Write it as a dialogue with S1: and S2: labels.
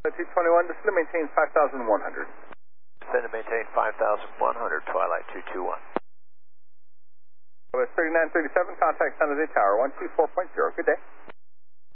S1: 221, descend and maintain 5,100.
S2: Descend and maintain 5,100, Twilight 221.
S1: 3937, contact San Jose Tower 124.0. Good day.